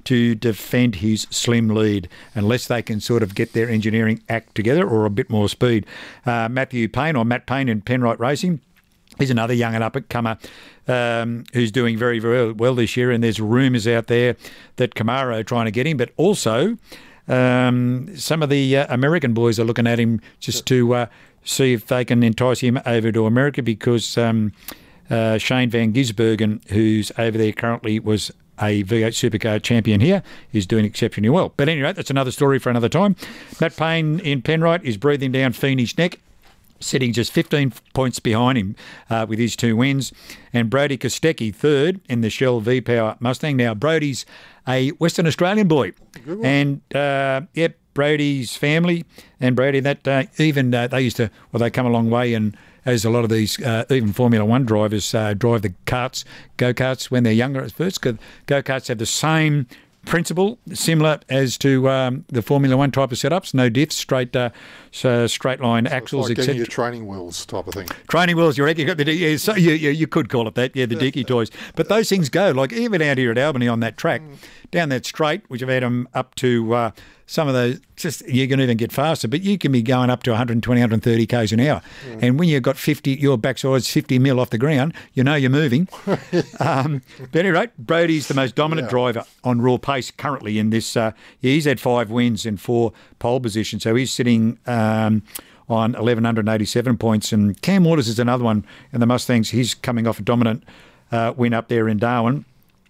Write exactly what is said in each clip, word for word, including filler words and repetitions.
to defend his slim lead unless they can sort of get their engineering act together or a bit more speed. Uh, Matthew Payne, or Matt Payne in Penrite Racing, he's another young and up-and-comer um, who's doing very, very well this year, and there's rumours out there that Camaro are trying to get him, but also um, some of the uh, American boys are looking at him just to uh, see if they can entice him over to America, because um, uh, Shane Van Gisbergen, who's over there currently, was a V eight Supercar champion here, is doing exceptionally well. But anyway, that's another story for another time. Matt Payne in Penrite is breathing down Feeney's neck, sitting just fifteen points behind him uh, with his two wins. And Brody Kostecki, third in the Shell V-Power Mustang. Now, Brody's a Western Australian boy. And, uh, yep, Brody's family and Brody, that uh, even uh, they used to, well, they come a long way, and as a lot of these, uh, even Formula One drivers uh, drive the karts, go-karts when they're younger at first, because go-karts have the same principle, similar as to um, the Formula One type of setups, no diffs, straight uh, so straight line so axles, it's like et cetera. getting your training wheels type of thing. Training wheels, you reckon? You got the yeah, so you, you you could call it that, yeah, the dicky toys. But those things go, like even out here at Albany on that track, down that straight, which have had them up to uh, some of those, just you can even get faster, but you can be going up to one twenty, one thirty k's an hour. Mm. And when you've got fifty, your backside's fifty mil off the ground, you know you're moving. um, but anyway, Brody's the most dominant yeah. driver on raw pace currently in this. Uh, yeah, he's had five wins and four pole positions, so he's sitting um, on eleven eighty-seven points. And Cam Waters is another one in the Mustangs. He's coming off a dominant uh, win up there in Darwin.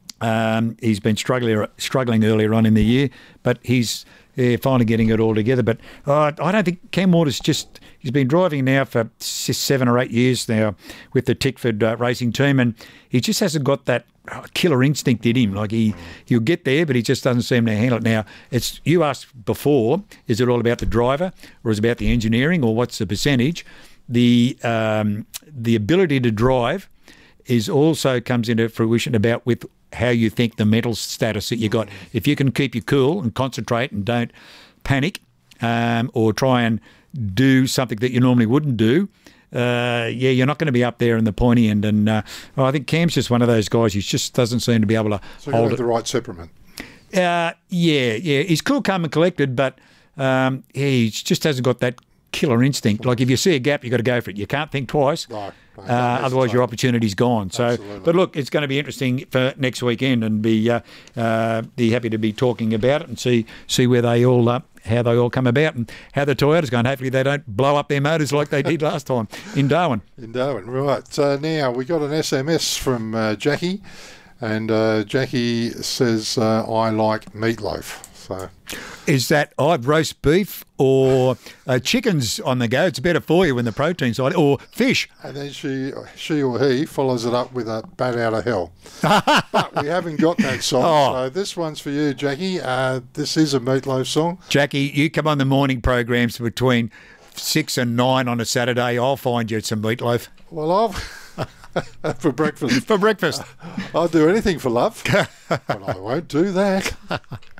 Um, he's been struggling struggling earlier on in the year, but he's yeah, finally getting it all together. But uh, I don't think Cam Waters just, he's been driving now for seven or eight years now with the Tickford uh, racing team, and he just hasn't got that killer instinct in him. Like he, he'll get there, but he just doesn't seem to handle it. Now, it's you asked before, is it all about the driver or is it about the engineering, or what's the percentage? The um, the ability to drive is also comes into fruition about with how you think the mental status that you got. If you can keep you cool and concentrate and don't panic um, or try and do something that you normally wouldn't do, uh, yeah, you're not going to be up there in the pointy end. And uh, well, I think Cam's just one of those guys who just doesn't seem to be able to so hold you have it. the right temperament. Uh, yeah, yeah. He's cool, calm and collected, but um, yeah, he just hasn't got that killer instinct. Like if you see a gap, you've got to go for it. You can't think twice. Right. No, uh, otherwise, your opportunity's gone. So, Absolutely. But look, it's going to be interesting for next weekend, and be uh, uh, be happy to be talking about it and see see where they all uh, how they all come about and how the Toyota's going. Hopefully, they don't blow up their motors like they did last time in Darwin. In Darwin, right. Uh, now we got an S M S from uh, Jackie, and uh, Jackie says uh, I like meatloaf. So. Is that either roast beef or uh, chickens on the go? It's better for you when the protein side, or fish. And then she she or he follows it up with a bat out of hell. But we haven't got that song, oh. so this one's for you, Jackie. Uh, this is a meatloaf song. Jackie, you come on the morning programs between six and nine on a Saturday. I'll find you some meatloaf. Well, I've... for breakfast. For breakfast. I'll do anything for love, but I won't do that.